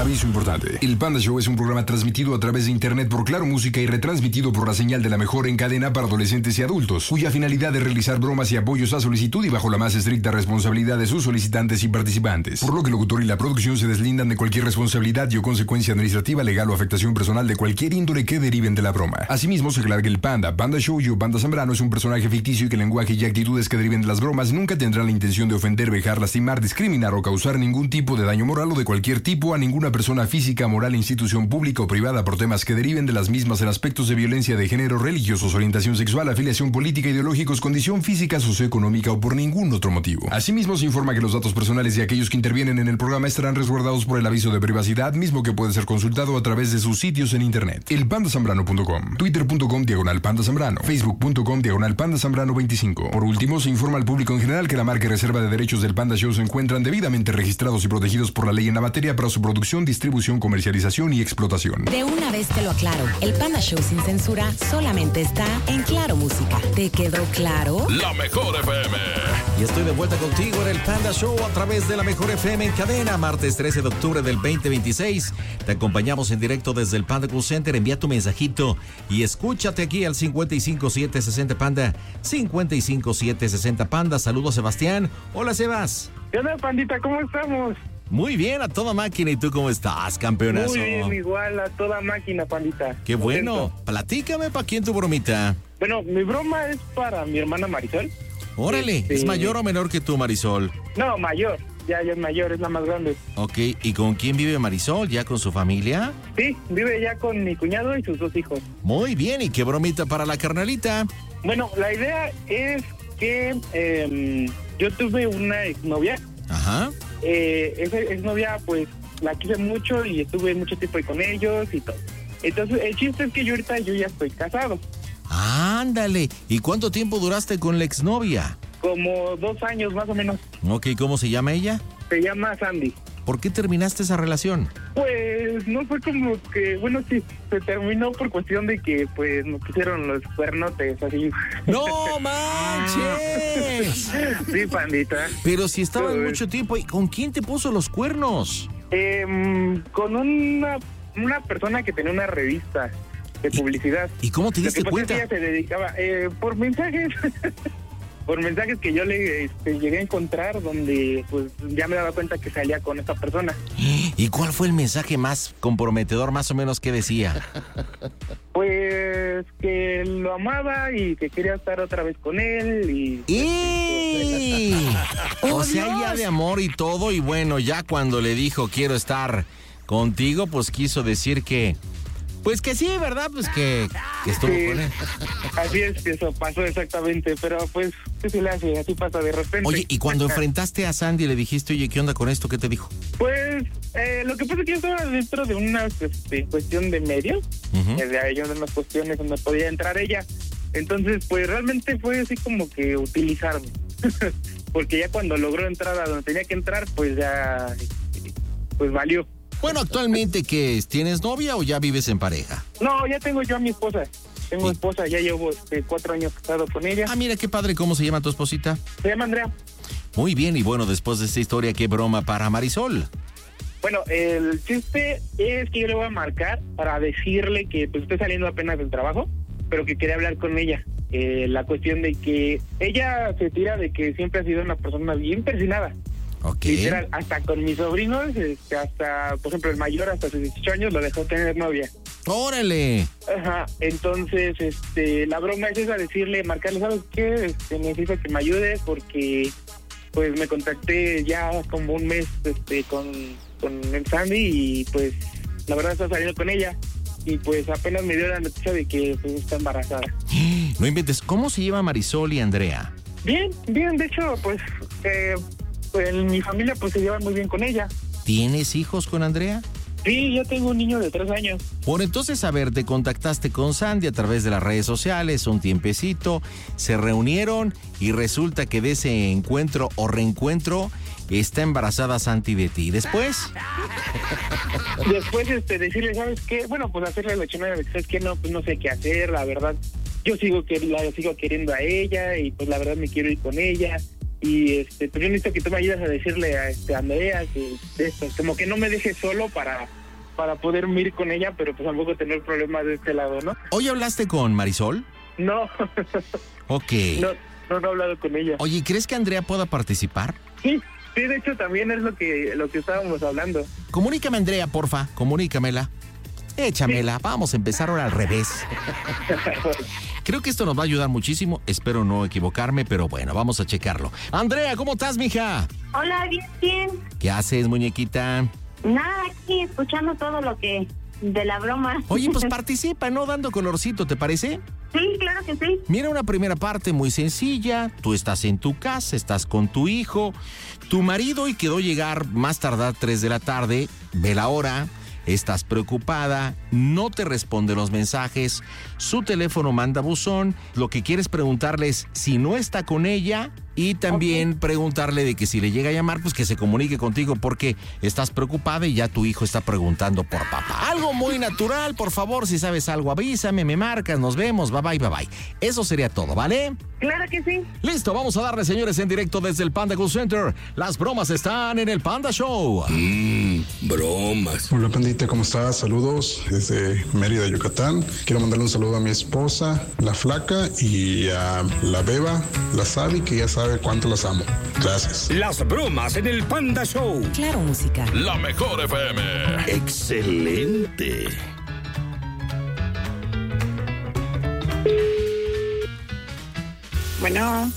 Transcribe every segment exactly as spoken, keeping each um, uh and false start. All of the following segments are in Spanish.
Aviso importante. El Panda Show es un programa transmitido a través de internet por Claro Música y retransmitido por la señal de la mejor en cadena para adolescentes y adultos, cuya finalidad es realizar bromas y apoyos a solicitud y bajo la más estricta responsabilidad de sus solicitantes y participantes. Por lo que el locutor y la producción se deslindan de cualquier responsabilidad y o consecuencia administrativa, legal o afectación personal de cualquier índole que deriven de la broma. Asimismo, se aclara que el Panda, Panda Show y o Panda Zambrano es un personaje ficticio y que el lenguaje y actitudes que deriven de las bromas nunca tendrán la intención de ofender, vejar, lastimar, discriminar o causar ningún tipo de daño moral o de cualquier tipo a ninguna persona física, moral, institución pública o privada por temas que deriven de las mismas en aspectos de violencia de género, religiosos, orientación sexual, afiliación política, ideológicos, condición física, socioeconómica o por ningún otro motivo. Asimismo, se informa que los datos personales de aquellos que intervienen en el programa estarán resguardados por el aviso de privacidad, mismo que puede ser consultado a través de sus sitios en internet. el panda zambrano punto com, twitter punto com diagonal panda zambrano, facebook punto com diagonal panda zambrano veinticinco. Por último, se informa al público en general que la marca y reserva de derechos del Panda Show se encuentran debidamente registrados y protegidos por la ley en la materia para su producción, distribución, comercialización y explotación. De una vez te lo aclaro, el Panda Show sin censura solamente está en Claro Música. ¿Te quedó claro? La Mejor F M. Y estoy de vuelta contigo en el Panda Show a través de la Mejor F M en cadena, martes trece de octubre del veinte veintiséis. Te acompañamos en directo desde el Panda Cool Center. Envía tu mensajito y escúchate aquí al cincuenta y cinco siete sesenta Panda, cincuenta y cinco siete sesenta Panda. Saludos, Sebastián. Hola, Sebas. ¿Qué onda, Pandita? ¿Cómo estamos? Muy bien, a toda máquina. ¿Y tú cómo estás, campeonazo? Muy bien, igual, a toda máquina, Pandita. Qué bueno. Contento. Platícame, ¿para quién tu bromita? Bueno, mi broma es para mi hermana Marisol. Órale, Este... ¿es mayor o menor que tú, Marisol? No, mayor. Ya, ya es mayor, es la más grande. Ok, ¿y con quién vive Marisol? ¿Ya con su familia? Sí, vive ya con mi cuñado y sus dos hijos. Muy bien, ¿y qué bromita para la carnalita? Bueno, la idea es que eh, yo tuve una exnovia. Ajá. Eh, esa exnovia, pues, la quise mucho y estuve mucho tiempo ahí con ellos y todo. Entonces, el chiste es que yo ahorita yo ya estoy casado. Ándale, ¿y cuánto tiempo duraste con la exnovia? Como dos años más o menos. Ok, ¿cómo se llama ella? Se llama Sandy. ¿Por qué terminaste esa relación? Pues no fue como que, bueno, sí, se terminó por cuestión de que, pues, nos pusieron los cuernotes, así. ¡No manches! Sí, Pandita. Pero si estaban Pues, mucho tiempo, ¿y con quién te puso los cuernos? Eh, con una, una persona que tenía una revista de publicidad. ¿Y cómo te diste Lo que pasa es cuenta? que ella se dedicaba, eh, por mensajes, por mensajes que yo le este, llegué a encontrar donde, pues, ya me daba cuenta que salía con esta persona. ¿Y cuál fue el mensaje más comprometedor, más o menos, que decía? Pues que lo amaba y que quería estar otra vez con él y... ¡Y! O sea, ya de amor y todo, y bueno, ya cuando le dijo quiero estar contigo, pues quiso decir que... Pues que sí, ¿verdad? Pues que, que estuvo Sí, con él. así es, eso pasó exactamente, pero pues, ¿qué se le hace? Así pasa de repente. Oye, y cuando enfrentaste a Sandy y le dijiste, oye, ¿qué onda con esto? ¿Qué te dijo? Pues, eh, lo que pasa es que yo estaba dentro de una este, cuestión de medios, Uh-huh. eh, de ahí unas cuestiones donde podía entrar ella. Entonces, pues realmente fue así como que utilizarme. Porque ya cuando logró entrar a donde tenía que entrar, pues ya, pues valió. Bueno, actualmente, ¿qué es? ¿Tienes novia o ya vives en pareja? No, ya tengo yo a mi esposa. Tengo Sí. esposa, ya llevo este, cuatro años casado con ella. Ah, mira, qué padre, ¿cómo se llama tu esposita? Se llama Andrea. Muy bien, y bueno, después de esta historia, ¿qué broma para Marisol? Bueno, el chiste es que yo le voy a marcar para decirle que pues estoy saliendo apenas del trabajo, pero que quería hablar con ella. Eh, la cuestión de que ella se tira de que siempre ha sido una persona bien persinada. Ok. Literal, hasta con mis sobrinos, este, hasta, por ejemplo, el mayor hasta sus dieciocho años lo dejó tener novia. ¡Órale! Ajá, entonces, este, la broma es esa, decirle, marcarle, ¿sabes qué? Este, necesito que me ayude porque, pues, me contacté ya como un mes, este, con, con el Sandy y, pues, la verdad está saliendo con ella y, pues, apenas me dio la noticia de que, pues, está embarazada. No inventes, ¿cómo se lleva Marisol y Andrea? Bien, bien, de hecho, pues, eh, en mi familia, pues, se llevan muy bien con ella. ¿Tienes hijos con Andrea? Sí, yo tengo un niño de tres años. Por entonces, a ver, te contactaste con Sandy a través de las redes sociales, un tiempecito, se reunieron y resulta que de ese encuentro o reencuentro está embarazada Sandy de ti. ¿Después? Después, este, decirle, ¿sabes qué? Bueno, pues hacerle la chingada de que, ¿sabes qué? No, pues no sé qué hacer, la verdad. Yo sigo que la sigo queriendo a ella y pues la verdad me quiero ir con ella. y este pues yo necesito que tú me ayudes a decirle a este a Andrea que de esto, como que no me deje solo para para poder ir con ella, pero pues tampoco tener problemas de este lado, ¿no? ¿Hoy hablaste con Marisol? No. Ok. No, no, no he hablado con ella. Oye, ¿crees que Andrea pueda participar? Sí, sí, de hecho también es lo que lo que estábamos hablando. Comunícame, Andrea, porfa, comunícamela. Échamela, sí. Vamos a empezar ahora al revés. Creo que esto nos va a ayudar muchísimo, espero no equivocarme, pero bueno, vamos a checarlo. Andrea, ¿cómo estás, mija? Hola, bien, bien. ¿Qué haces, muñequita? Nada, aquí escuchando todo lo que de la broma. Oye, pues participa, ¿no? Dando colorcito, ¿te parece? Sí, claro que sí. Mira, una primera parte muy sencilla. Tú estás en tu casa, estás con tu hijo. Tu marido hoy quedó llegar más tardar tres de la tarde. Ve la hora. Estás preocupada, no te responde los mensajes, su teléfono manda buzón, lo que quieres preguntarle es si no está con ella y también okay. preguntarle de que si le llega a llamar, pues que se comunique contigo porque estás preocupada y ya tu hijo está preguntando por papá. Algo muy natural, por favor, si sabes algo avísame, me marcas, nos vemos, bye bye, bye bye. Eso sería todo, ¿vale? Claro que sí. Listo, vamos a darle, señores, en directo desde el Panda Cool Center. Las bromas están en el Panda Show. Mmm, bromas. Hola, pandita, ¿cómo estás? Saludos desde Mérida, Yucatán. Quiero mandarle un saludo a mi esposa, la Flaca, y a la Beba, la Sabi, que ya sabe cuánto las amo. Gracias. Las bromas en el Panda Show. Claro, música. La mejor F M. Excelente. Bueno.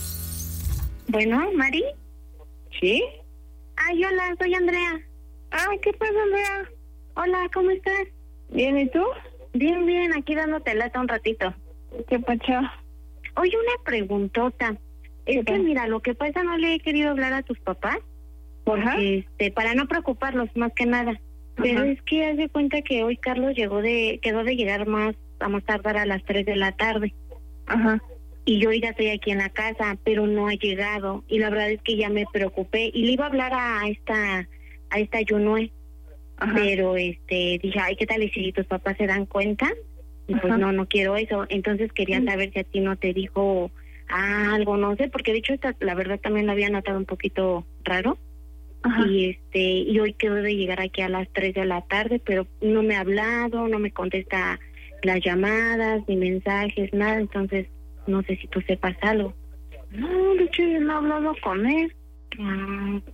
Bueno, ¿Mari? ¿Sí? Ay, hola, soy Andrea. Ay, ¿qué pasa, Andrea? Hola, ¿cómo estás? Bien, ¿y tú? Bien, bien, aquí dándote lata un ratito. ¿Qué pacho? Oye, una preguntota. Es que mira, lo que pasa, no le he querido hablar a tus papás. Ajá. Este, para no preocuparlos, más que nada. Ajá. Pero es que haz de cuenta que hoy Carlos llegó de, quedó de llegar más, a más tardar a las tres de la tarde. Ajá. Y yo ya estoy aquí en la casa, pero no ha llegado. Y la verdad es que ya me preocupé. Y le iba a hablar a esta, a esta Yunue. Ajá. Pero este, dije, ay, ¿qué tal? Y si tus papás se dan cuenta, y pues Ajá. no, no quiero eso. Entonces quería saber si a ti no te dijo algo, no sé, porque de hecho esta, la verdad también lo había notado un poquito raro. Ajá. Y este, y hoy quedó de llegar aquí a las tres de la tarde, pero no me ha hablado, no me contesta las llamadas, ni mensajes, nada. Entonces, no sé si tú sepas algo. No, de hecho yo no he hablado con él. Ah, ok,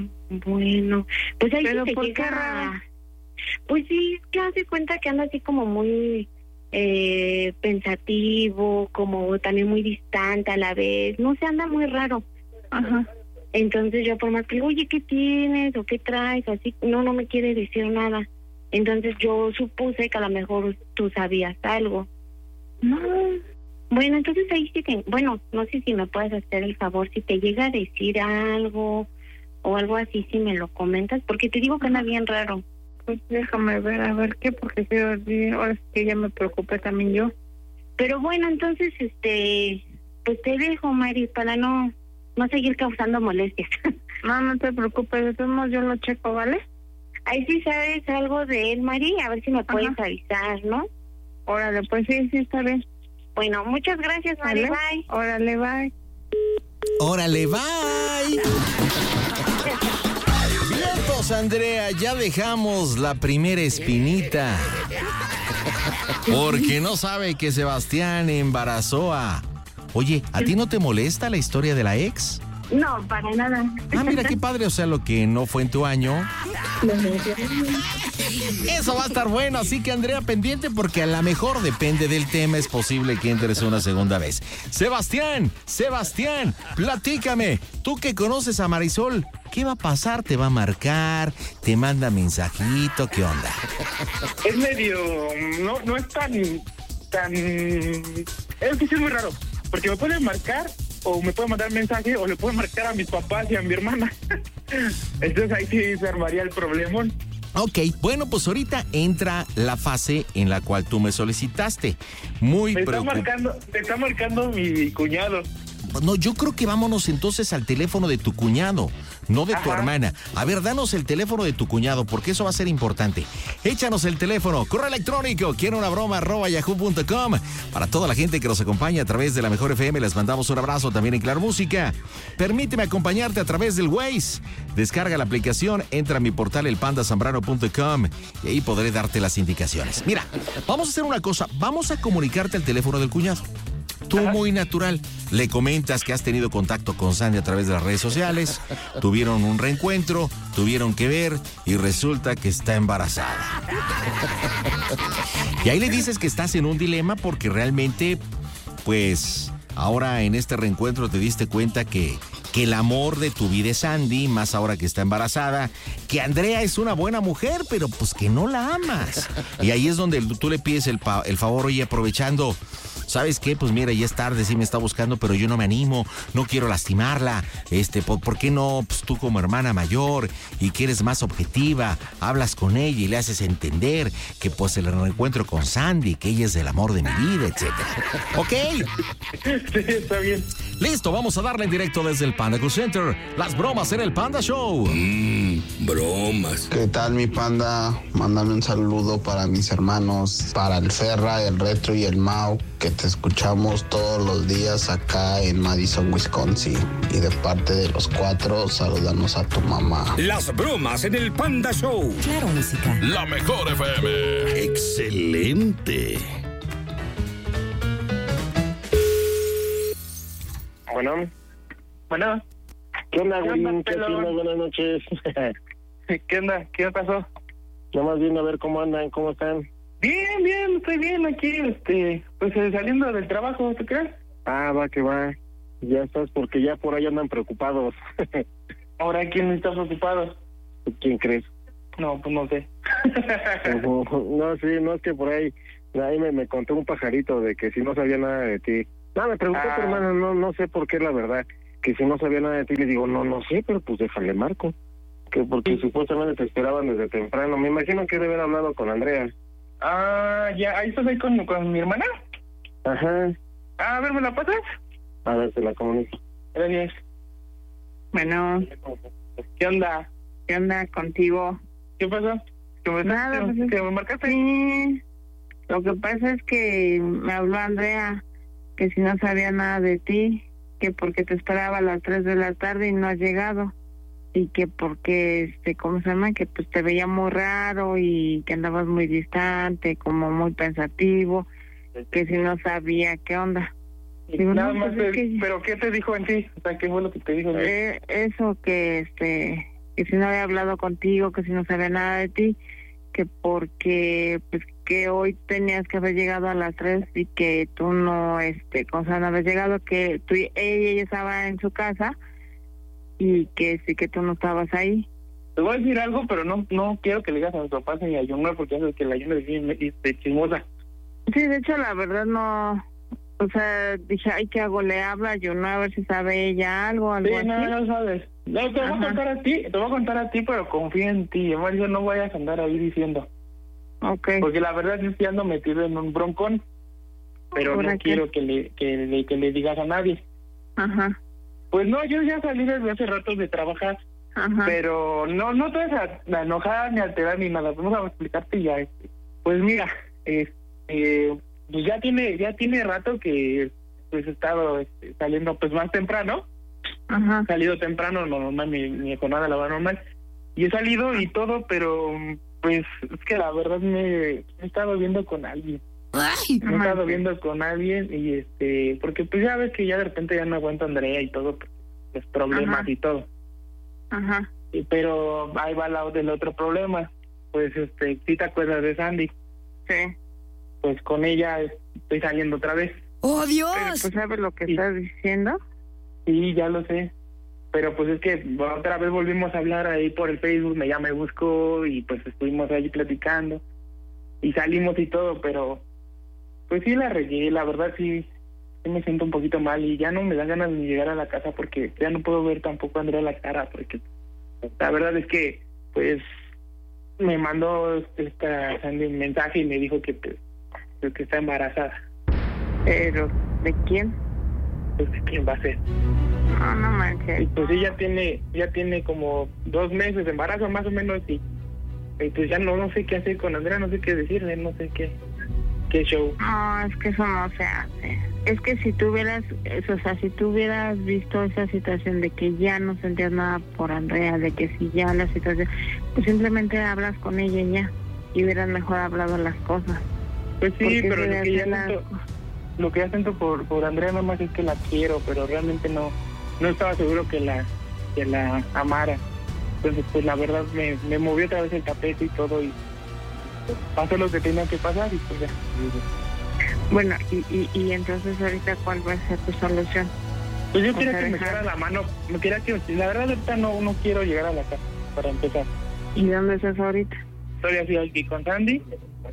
bueno. Pues ahí ¿Pero sí por llega... qué raro? Pues sí, que hace cuenta que anda así como muy eh, pensativo, como también muy distante a la vez. No sé, anda muy raro. Ajá. Entonces yo por más que, oye, ¿qué tienes? ¿O qué traes? Así, no, no me quiere decir nada. Entonces yo supuse que a lo mejor tú sabías algo. No. Bueno, entonces ahí sí te... Bueno, no sé si me puedes hacer el favor, si te llega a decir algo o algo así, si me lo comentas, porque te digo que anda bien raro. Pues déjame ver, a ver qué, porque yo, ahora sí que ya me preocupé también yo. Pero bueno, entonces, este... Pues te dejo, Mari, para no... No seguir causando molestias. No, no te preocupes, de todos modos yo lo checo, ¿vale? Ahí sí sabes algo de él, Mari, a ver si me puedes Ajá. avisar, ¿no? Órale, pues sí, sí, está bien. Bueno, muchas gracias, Mari, ¿Vale? bye. Órale, bye. Órale, bye. Vientos, Andrea, ya dejamos la primera espinita. Porque no sabe que Sebastián embarazó a... Oye, ¿a ti no te molesta la historia de la ex? No, para nada. Ah, mira qué padre, o sea, lo que no fue en tu año. Eso va a estar bueno, así que Andrea, pendiente porque a lo mejor depende del tema, es posible que entres una segunda vez. Sebastián, Sebastián, platícame, tú que conoces a Marisol, ¿qué va a pasar? ¿Te va a marcar? ¿Te manda mensajito? ¿Qué onda? Es medio... No, no es tan... tan... Es que es muy raro. Porque me puede marcar, o me puede mandar mensaje, o le puede marcar a mis papás y a mi hermana. Entonces ahí sí se armaría el problemón. Ok, bueno, pues ahorita entra la fase en la cual tú me solicitaste. Muy me está preocup... marcando, me está marcando mi cuñado. no, yo creo que vámonos entonces al teléfono de tu cuñado, no de Ajá. tu hermana. A ver, danos el teléfono de tu cuñado, porque eso va a ser importante. Échanos el teléfono, correo electrónico, quiero una broma, arroba yahoo punto com. Para toda la gente que nos acompaña a través de la Mejor F M, les mandamos un abrazo también en Claro Música. Permíteme acompañarte a través del Waze. Descarga la aplicación, entra a mi portal el panda zambrano punto com y ahí podré darte las indicaciones. Mira, vamos a hacer una cosa, vamos a comunicarte al teléfono del cuñado. Tú muy natural, le comentas que has tenido contacto con Sandy a través de las redes sociales, tuvieron un reencuentro, tuvieron que ver y resulta que está embarazada. Y ahí le dices que estás en un dilema porque realmente, pues, ahora en este reencuentro te diste cuenta que, que el amor de tu vida es Sandy, más ahora que está embarazada, que Andrea es una buena mujer, pero pues que no la amas. Y ahí es donde tú le pides el, pa- el favor, oye, aprovechando... ¿Sabes qué? Pues mira, ya es tarde, sí me está buscando, pero yo no me animo, no quiero lastimarla. Este, ¿por, ¿por qué no? Pues tú como hermana mayor y que eres más objetiva, hablas con ella y le haces entender que pues el reencuentro con Sandy, que ella es el amor de mi vida, etcétera. ¿Ok? Sí, está bien. Listo, vamos a darle en directo desde el Panda Cool Center. Las bromas en el Panda Show. Mmm, bromas. ¿Qué tal, mi panda? Mándame un saludo para mis hermanos, para el Ferra, el Retro y el Mau, que te escuchamos todos los días acá en Madison, Wisconsin. Y de parte de los cuatro, saludanos a tu mamá. Las bromas en el Panda Show. Claro Música. La Mejor F M. Excelente. Bueno. Bueno. ¿Qué onda, ¿Qué güey? onda, ¿Qué pelón? Buenas noches. ¿Qué onda? ¿Qué pasó? Nada más viendo a ver cómo andan, cómo están. Bien, bien, estoy bien aquí, este, pues eh, saliendo del trabajo, ¿tú crees? Ah, va que va. Ya estás, porque ya por ahí andan preocupados. Ahora, ¿quién está preocupado? ¿Quién crees? No, pues no sé. No, sí, no es que por ahí, ahí me, me contó un pajarito de que si no sabía nada de ti. No, me preguntó Ah. tu hermana, no, no sé por qué, la verdad, que si no sabía nada de ti, le digo, no, no sé, pero pues déjale marco. Que porque supuestamente te esperaban desde temprano. Me imagino que debe haber hablado con Andrea. Ah, ya, ahí estás ahí con, con mi hermana. Ajá. Ah, a ver, ¿me la pasas? A ver, te la comunico. Gracias. Bueno, ¿Qué onda? ¿qué onda contigo? ¿Qué pasó? ¿Que me, Nada, que, pues es- que me marcaste? Sí, lo que pasa es que me habló Andrea que si no sabía nada de ti, que porque te esperaba a las tres de la tarde y no has llegado, y que porque, este, ¿cómo se llama? Que pues te veía muy raro y que andabas muy distante, como muy pensativo, que si no sabía qué onda. Digo, Nada no, más, pues es te- que- ¿pero qué te dijo en sí? O sea, ¿qué fue lo que te dijo en sí? Eh, eso que este que si no había hablado contigo, que si no sabía nada de ti, que porque pues que hoy tenías que haber llegado a las tres y que tú no este con no habías llegado, que tú y ella, ella estaba en su casa y que sí que tú no estabas ahí. Te voy a decir algo, pero no no quiero que le digas a mis papás ni a Yumna porque sabes que la Yumna es bien este, chismosa. Sí, de hecho la verdad no, o sea, dije, ay, ¿qué hago? Le habla yo no a ver si sabe ella algo, algo Sí, así. no, no sabes. No, te voy a Ajá. contar a ti, te voy a contar a ti, pero confía en ti. Además, yo no vayas a andar ahí diciendo. Okay. Porque la verdad es que ando metido en un broncón, pero ¿Por no qué? quiero que le, que, le, que le digas a nadie. Ajá, Pues no, yo ya salí desde hace rato de trabajar, ajá. pero no no te vas a, a enojar ni a alterar ni nada. Vamos a explicarte ya. Este. Pues mira, este, pues ya tiene ya tiene rato que pues he estado este, saliendo pues más temprano. Ajá. He salido temprano, no, normal, mi, mi jornada la va normal. Y he salido y todo, pero pues es que la verdad me he estado viendo con alguien. Ay. Me he estado viendo con alguien y este, porque pues ya ves que ya de repente ya no aguanto a Andrea y todo, pues, los problemas Ajá. y todo. Ajá. Y, pero ahí va la, del otro problema. Pues este, si te acuerdas de Sandy, Sí. pues con ella estoy saliendo otra vez. ¡Oh, Pero Dios! pues sabes lo que Sí. estás diciendo. Sí, ya lo sé. Pero pues es que otra vez volvimos a hablar ahí por el Facebook, me ya me buscó y pues estuvimos ahí platicando y salimos y todo, pero pues sí la regué, la verdad sí, sí me siento un poquito mal y ya no me dan ganas de llegar a la casa porque ya no puedo ver tampoco a Andrea la cara porque la verdad es que pues me mandó esta Sandy un mensaje y me dijo que pues, que está embarazada. Pero, ¿de quién? pues ¿quién va a ser? No, no manches. Y pues ella tiene, ya tiene como dos meses de embarazo más o menos y, y pues ya no, no sé qué hacer con Andrea, no sé qué decirle, no sé qué, qué show. No, es que eso no se hace. Es que si tú hubieras, o sea, si tú hubieras visto esa situación de que ya no sentías nada por Andrea, de que si ya la situación, pues simplemente hablas con ella y ya, y hubieras mejor hablado las cosas. Pues sí, Porque pero se lo que, ya la... siento, lo que ya siento por, por Andrea nomás es que la quiero, pero realmente no, no estaba seguro que la, que la amara. Entonces, pues la verdad me, me movió otra vez el tapete y todo y pasó lo que tenía que pasar y pues ya. Bueno, y, y, y entonces ahorita ¿cuál va a ser tu solución? Pues yo O quería sea, que me dejar- echara la mano, me quería que, la verdad ahorita no, no quiero llegar a la casa para empezar. ¿Y dónde estás ahorita? Estoy así aquí con Sandy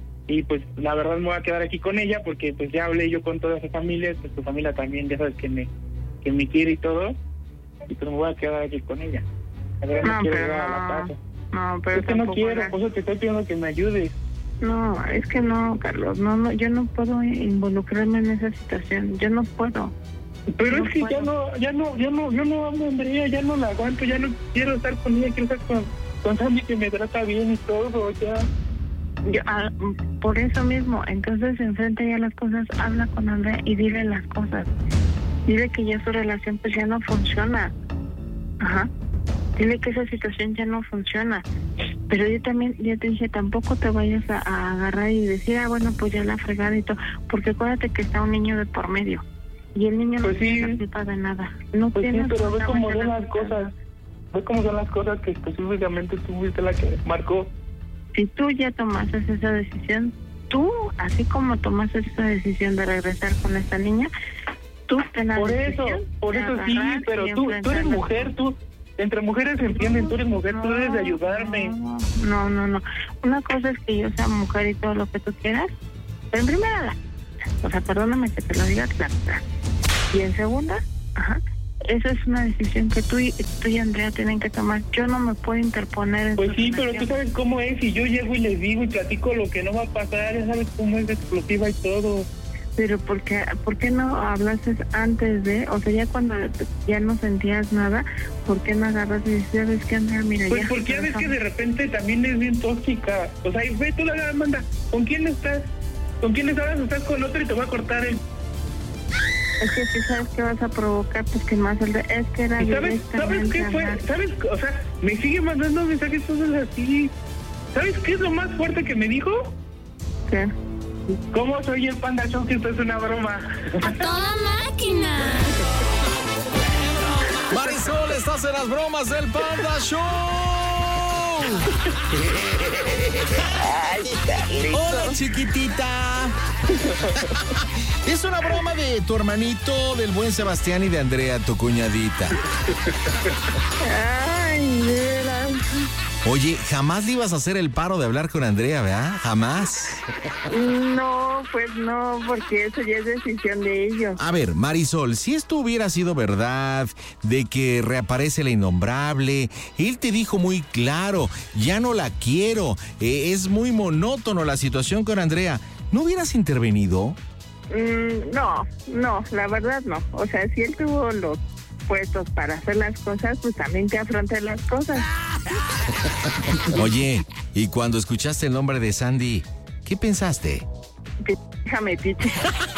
y pues la verdad me voy a quedar aquí con ella porque pues ya hablé yo con toda su familia, pues su familia también ya sabes que me, que me quiere y todo, y pues me voy a quedar aquí con ella. La verdad no, No, quiero pero llegar a la no, casa. no, pero Es que no tampoco quiero, la- por eso te estoy pidiendo que me ayudes. No, es que no, Carlos, no, no, yo no puedo involucrarme en esa situación, yo no puedo. Pero No es que puedo. ya no, ya no, ya no, yo no amo a Andrea, ya no la aguanto, ya no quiero estar con ella, quiero estar con, con Sandy que me trata bien y todo, ya. Yo, ah, por eso mismo, entonces enfrenta ya las cosas, habla con Andrea y dile las cosas. Dile que ya su relación pues ya no funciona. Ajá. Dile que esa situación ya no funciona. Pero yo también, ya te dije, tampoco te vayas a, a agarrar y decir, ah, bueno, pues ya la fregada y todo. Porque acuérdate que está un niño de por medio. Y el niño Pues no tiene sí. la culpa de nada. No Pues sí, tiene pero ve cómo absolutamente son la las culpa. cosas, ve cómo son las cosas que específicamente tú fuiste la que marcó. Si tú ya tomaste esa decisión, tú, así como tomaste esa decisión de regresar con esta niña, tú ten la Por eso, decisión por de eso sí, agarrar pero y tú, tú eres enfrentarla. mujer, tú, entre mujeres se entienden, tú eres mujer, tú debes de ayudarme. No, no, no, no. Una cosa es que yo sea mujer y todo lo que tú quieras, pero en primera, la, o sea, perdóname que te lo diga, la, la. Y en segunda, ajá, esa es una decisión que tú y, tú y Andrea tienen que tomar. Yo no me puedo interponer en Pues su sí, pero tú relación. sabes cómo es, y yo llego y les digo y platico lo que no va a pasar, ya sabes cómo es de explosiva y todo. Pero ¿por qué, ¿por qué no hablaste antes de, o sea, ya cuando ya no sentías nada, ¿por qué no agarras y dices, ¿sabes qué, Andrea? Mira, Pues ya. porque ya ves que de repente también es bien tóxica. O sea, y ve, tú la manda, ¿con quién estás? ¿Con quién estás? Estás con otro y te voy a cortar el... Es que si sabes que vas a provocar, pues que más el de, es que era ¿Y sabes, ¿sabes qué fue? hablar. ¿Sabes? O sea, me sigue mandando mensajes todos así. ¿Sabes qué es lo más fuerte que me dijo? ¿Qué? ¿Cómo soy el Panda Show? Que esto es una broma. ¡A toda máquina! Marisol, estás en las bromas del Panda Show. Hola, chiquitita. Es una broma de tu hermanito, del buen Sebastián, y de Andrea, tu cuñadita. Ay, mira. Oye, jamás le ibas a hacer el paro de hablar con Andrea, ¿verdad? Jamás. No, pues no, porque eso ya es decisión de ellos. A ver, Marisol, si esto hubiera sido verdad, de que reaparece la innombrable, él te dijo muy claro, ya no la quiero, eh, es muy monótono la situación con Andrea, ¿no hubieras intervenido? Mm, no, no, la verdad no. O sea, si él tuvo los puestos para hacer las cosas, pues también que afronte las cosas. Oye, y cuando escuchaste el nombre de Sandy, ¿qué pensaste? Déjame, piche.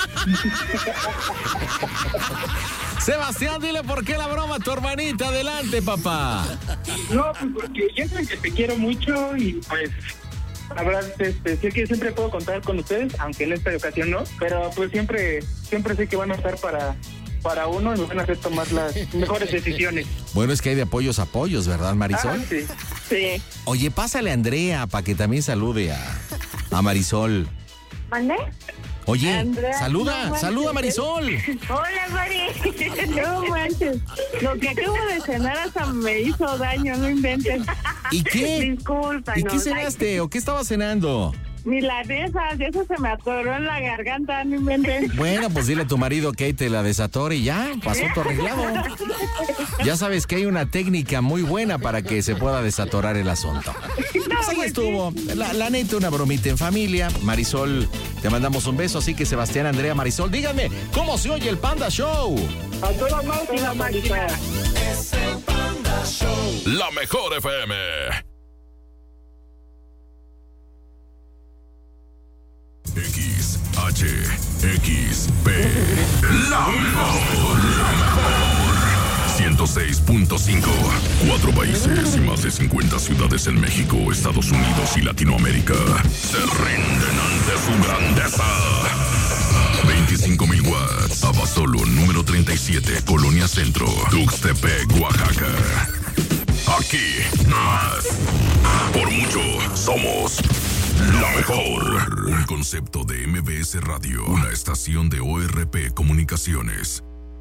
Sebastián, dile por qué la broma a tu hermanita. Adelante, papá. No, pues porque yo sé que te quiero mucho y pues la verdad este, sé que siempre puedo contar con ustedes, aunque en esta ocasión no, pero pues siempre siempre sé que van a estar para para uno y me van a hacer tomar las mejores decisiones. Bueno, es que hay de apoyos a apoyos, ¿verdad, Marisol? Ah, sí. Sí. Oye, pásale a Andrea para que también salude a, a Marisol. ¿Mande? Oye, Andrea, saluda, no manches. saluda a Marisol. Hola, Mari. No manches. Lo que acabo de cenar hasta me hizo daño, no inventes. ¿Y qué? Disculpa, ¿Y no, qué cenaste o qué estabas cenando? Milanesas, y eso se me atoró en la garganta, no inventes. Bueno, pues dile a tu marido que ahí te la desatore y ya, pasó todo arreglado. Ya sabes que hay una técnica muy buena para que se pueda desatorar el asunto. No, Pues ahí pues estuvo. La, la neta, una bromita en familia. Marisol, te mandamos un beso. Así que Sebastián, Andrea, Marisol, díganme, ¿cómo se oye el Panda Show? A toda máquina, máquina. Es el Panda Show. La mejor F M. X, H, X, P. La mejor. La mejor. ciento seis punto cinco. Cuatro países y más de cincuenta ciudades en México, Estados Unidos y Latinoamérica se rinden ante su grandeza. veinticinco mil watts. Abasolo, número treinta y siete, Colonia Centro, Tuxtepec, Oaxaca. Aquí, más. Por mucho, somos la mejor. Un concepto de M B S Radio, una estación de O R P Comunicaciones.